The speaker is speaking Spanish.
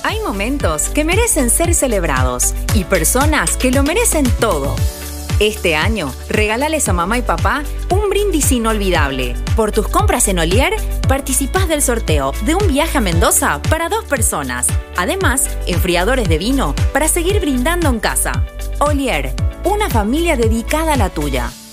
Hay momentos que merecen ser celebrados y personas que lo merecen todo. Este año, regálales a mamá y papá un brindis inolvidable. Por tus compras en Olier, participás del sorteo de un viaje a Mendoza para 2 personas. Además, enfriadores de vino para seguir brindando en casa. Olier, una familia dedicada a la tuya.